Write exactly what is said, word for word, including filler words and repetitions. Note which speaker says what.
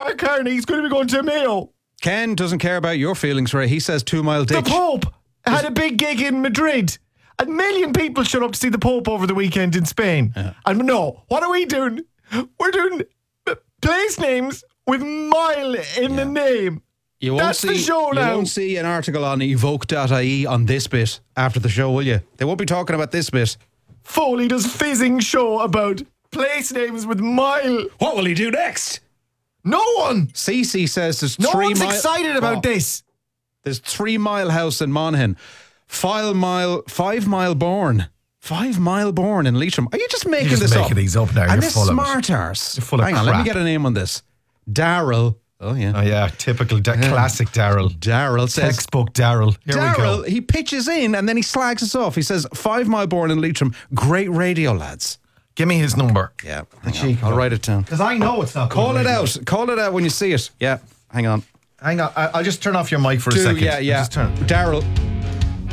Speaker 1: Mark Carney. He's going to be going to Mayo.
Speaker 2: Ken doesn't care about your feelings, Ray. He says two mile ditch.
Speaker 1: The Pope had a big gig in Madrid. A million people showed up to see the Pope over the weekend in Spain. Yeah. And no, what are we doing? We're doing place names with mile in yeah. the name.
Speaker 2: You won't
Speaker 1: That's
Speaker 2: see,
Speaker 1: the show now.
Speaker 2: You won't see an article on evoke dot I E on this bit after the show, will you? They won't be talking about this bit.
Speaker 1: Foley does fizzing show about place names with mile.
Speaker 2: What will he do next?
Speaker 1: No one.
Speaker 2: Cece says there's
Speaker 1: no
Speaker 2: three
Speaker 1: one's
Speaker 2: mile-
Speaker 1: excited about oh. this.
Speaker 2: There's Three Mile House in Monaghan. Five mile, five mile born. Five mile born in Leitrim. Are you just making
Speaker 1: You're just
Speaker 2: this
Speaker 1: making
Speaker 2: up?
Speaker 1: these up now.
Speaker 2: And
Speaker 1: You're
Speaker 2: this
Speaker 1: full
Speaker 2: smart
Speaker 1: of
Speaker 2: arse.
Speaker 1: You're full of
Speaker 2: Hang on,
Speaker 1: crap.
Speaker 2: let me get a name on this. Daryl. Oh yeah.
Speaker 1: Oh yeah, typical da- yeah. classic Daryl.
Speaker 2: Daryl says
Speaker 1: textbook Daryl. Here
Speaker 2: Daryl,
Speaker 1: we go.
Speaker 2: He pitches in and then he slags us off. He says five mile born in Leitrim. Great radio, lads.
Speaker 1: Give me his number.
Speaker 2: Yeah, I'll write it down.
Speaker 1: Because I know it's not.
Speaker 2: Call it radio. out. Call it out when you see it. Yeah, hang on.
Speaker 1: Hang on. I'll just turn off your mic for
Speaker 2: Do,
Speaker 1: a second.
Speaker 2: Yeah, yeah.
Speaker 1: Just turn.
Speaker 2: Daryl.